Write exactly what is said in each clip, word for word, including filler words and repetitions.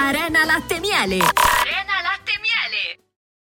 Arena Latte Miele. Arena Latte Miele.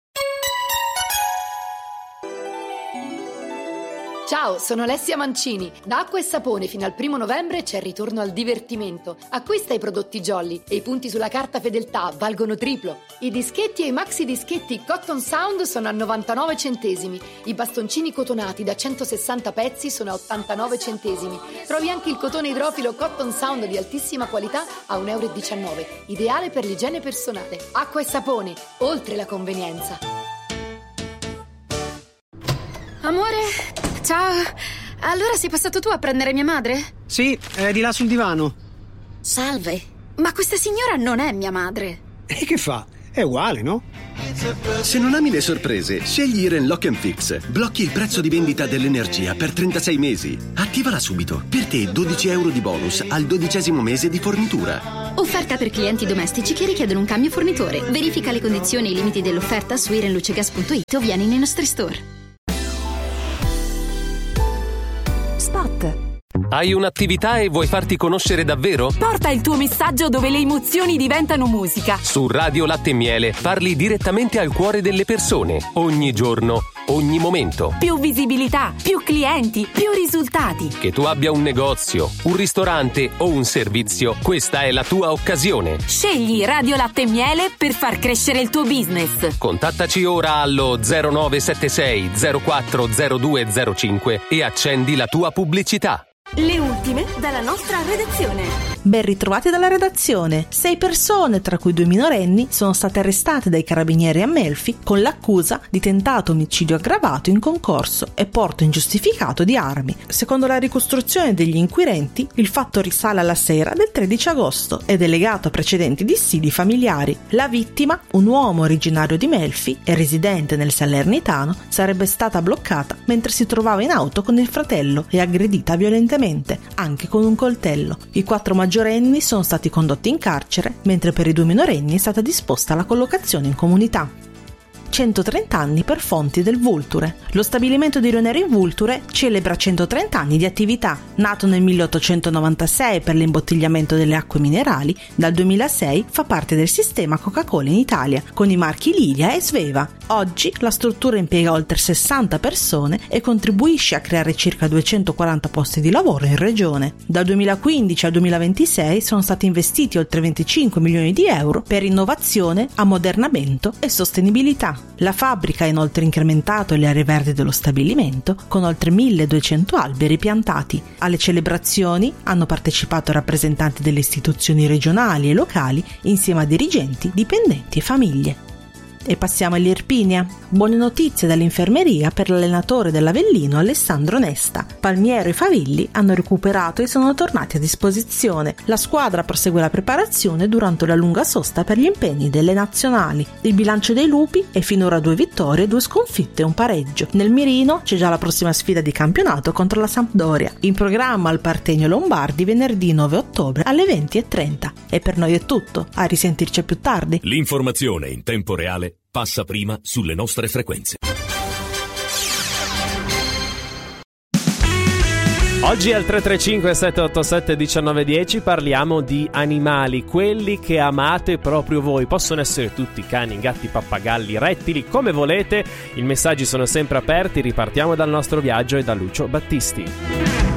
Ciao, sono Alessia Mancini. Da Acqua e Sapone fino al primo novembre c'è il ritorno al divertimento. Acquista i prodotti Jolly e i punti sulla carta fedeltà valgono triplo. I dischetti e i maxi dischetti Cotton Sound sono a novantanove centesimi. I bastoncini cotonati da centosessanta pezzi sono a ottantanove centesimi. Trovi anche il cotone idrofilo Cotton Sound di altissima qualità a un euro e diciannove. Ideale per l'igiene personale. Acqua e Sapone, oltre la convenienza. Amore? Ciao, allora sei passato tu a prendere mia madre? Sì, è di là sul divano. Salve, ma questa signora non è mia madre. E che fa? È uguale, no? Se non ami le sorprese, scegli Iren Lock and Fix. Blocchi il prezzo di vendita dell'energia per trentasei mesi. Attivala subito. Per te dodici euro di bonus al dodicesimo mese di fornitura. Offerta per clienti domestici che richiedono un cambio fornitore. Verifica le condizioni e i limiti dell'offerta su irenlucegas punto it o vieni nei nostri store. Spot. Hai un'attività e vuoi farti conoscere davvero? Porta il tuo messaggio dove le emozioni diventano musica. Su Radio Latte e Miele parli direttamente al cuore delle persone, ogni giorno, ogni momento. Più visibilità, più clienti, più risultati. Che tu abbia un negozio, un ristorante o un servizio, questa è la tua occasione. Scegli Radio Latte e Miele per far crescere il tuo business. Contattaci ora allo zero nove sette sei zero quattro zero due zero cinque e accendi la tua pubblicità. Le ultime dalla nostra redazione. Ben ritrovati dalla redazione. Sei persone, tra cui due minorenni, sono state arrestate dai carabinieri a Melfi con l'accusa di tentato omicidio aggravato in concorso e porto ingiustificato di armi. Secondo la ricostruzione degli inquirenti, il fatto risale alla sera del tredici agosto ed è legato a precedenti dissidi familiari. La vittima, un uomo originario di Melfi e residente nel Salernitano, sarebbe stata bloccata mentre si trovava in auto con il fratello e aggredita violentemente, anche con un coltello. I quattro maggiorenni sono stati condotti in carcere, mentre per i due minorenni è stata disposta la collocazione in comunità. centotrenta anni per Fonti del Vulture. Lo stabilimento di Rionero in Vulture celebra centotrenta anni di attività. Nato nel milleottocentonovantasei per l'imbottigliamento delle acque minerali, dal duemilasei fa parte del sistema Coca-Cola in Italia, con i marchi Lilia e Sveva. Oggi la struttura impiega oltre sessanta persone e contribuisce a creare circa duecentoquaranta posti di lavoro in regione. Dal duemilaquindici al duemilaventisei sono stati investiti oltre venticinque milioni di euro per innovazione, ammodernamento e sostenibilità. La fabbrica ha inoltre incrementato le aree verdi dello stabilimento con oltre milleduecento alberi piantati. Alle celebrazioni hanno partecipato rappresentanti delle istituzioni regionali e locali insieme a dirigenti, dipendenti e famiglie. E passiamo all'Irpinia. Buone notizie dall'infermeria per l'allenatore dell'Avellino Alessandro Nesta. Palmiero e Favilli hanno recuperato e sono tornati a disposizione. La squadra prosegue la preparazione durante la lunga sosta per gli impegni delle nazionali. Il bilancio dei lupi è finora due vittorie, due sconfitte e un pareggio. Nel mirino c'è già la prossima sfida di campionato contro la Sampdoria. In programma al Partenio Lombardi venerdì nove ottobre alle venti e trenta. E per noi è tutto. A risentirci più tardi. L'informazione in tempo reale passa prima sulle nostre frequenze. Oggi al tre tre cinque sette otto sette uno nove uno zero parliamo di animali, quelli che amate proprio voi. Possono essere tutti cani, gatti, pappagalli, rettili, come volete. I messaggi sono sempre aperti. Ripartiamo dal nostro viaggio e da Lucio Battisti.